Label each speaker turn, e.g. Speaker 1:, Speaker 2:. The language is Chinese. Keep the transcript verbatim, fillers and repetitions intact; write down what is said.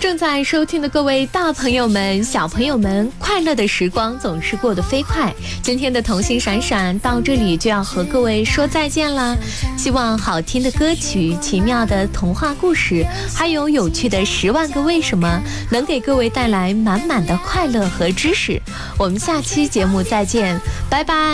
Speaker 1: 正在收听的各位大朋友们、小朋友们，快乐的时光总是过得飞快。今天的童心闪闪到这里就要和各位说再见啦。希望好听的歌曲、奇妙的童话故事，还有有趣的十万个为什么，能给各位带来满满的快乐和知识。我们下期节目再见，拜拜。